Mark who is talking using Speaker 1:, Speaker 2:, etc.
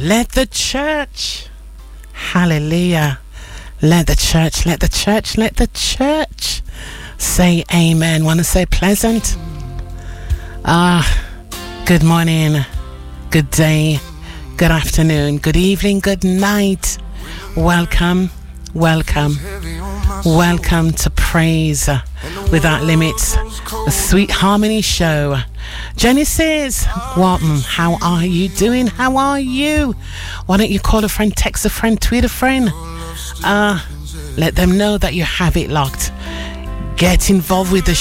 Speaker 1: Let the church, hallelujah, let the church say amen. Want to say pleasant? Good morning, good day, good afternoon, good evening, good night. Welcome to Praise Without Limits, the Sweet Harmony Show. Genesis, how are you doing? How are you? Why don't you call a friend, text a friend, tweet a friend? Let them know that you have it locked. Get involved with the